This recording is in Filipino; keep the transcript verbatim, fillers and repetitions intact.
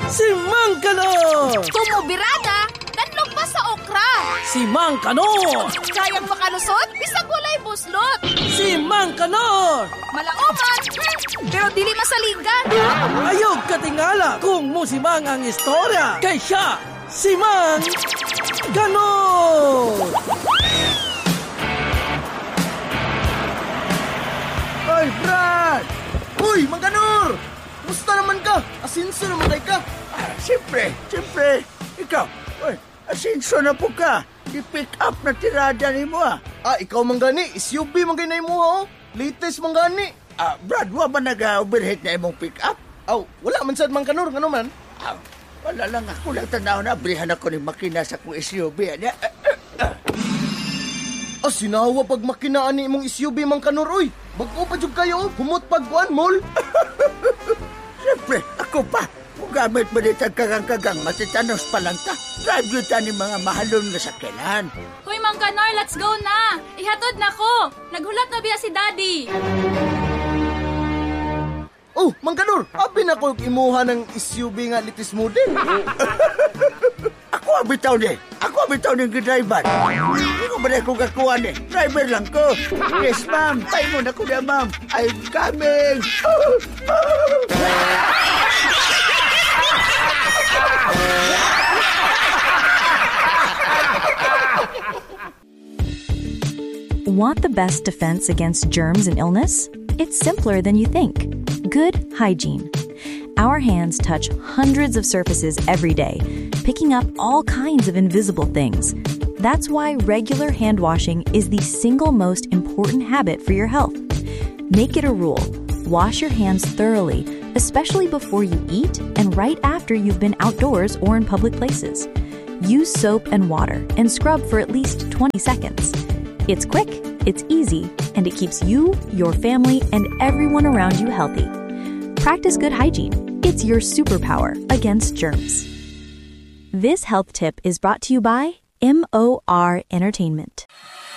Si Mang Kanor! Tumubirada, danlog pa sa okra. Si Mang Kanor! Kayang makalusot, bisag walay buslot. Si Mang Kanor! Malauman, hmm, pero dili masaligan. Ayog katingala kung musimang ang istorya. Kay siya, si Mang Kanor! Ay, Brad! Uy, Mang Kanor! Musta naman ka? Asinso naman kay ka? Ah, siyempre, siyempre. Ikaw, uy, asinso na po ka. I-pick up na tirada ni mo ah. Ah, ikaw Mang Gani, S U V Mang Gani mo ha? Latest Mang Gani. Ah, Brad, wa ba nag-overhead na imong pick up? Aw, wala man sad Mang Kanor, ano man? Ah, wala lang ako lang tanaw na. Brihan ako ni makina sa kong S U V. Ano? Ah, sinawa pag makinaan ni imong S U V Mang Kanor, uy. Bago pa jud kayo, humot pagkuan, mall. Siyempre, ako pa. Gamit mo dito kagang-kagang, matitanos pa lang ta. Drive yun ta ni mga mahalon na sakyanan. Hoy, Mang Kanor, let's go na. Ihatod na ko. Naghulat na biya si Daddy. Oh, Mang Kanor, abi na ko imuha ng S U V nga litis model. Ako ang bitaw ni. Ako ang bitaw ni driver. Hindi ko ba na akong kakuha ni? Driver lang ko. Yes, ma'am. Tayo mo na ko na, ma'am. I'm coming. Want the best defense against germs and illness? It's simpler than you think. Good hygiene. Our hands touch hundreds of surfaces every day, picking up all kinds of invisible things. That's why regular hand washing is the single most important habit for your health. Make it a rule. Wash your hands thoroughly, especially before you eat and right after you've been outdoors or in public places. Use soap and water and scrub for at least twenty seconds. It's quick, it's easy, and it keeps you, your family, and everyone around you healthy. Practice good hygiene. It's your superpower against germs. This health tip is brought to you by M O R Entertainment.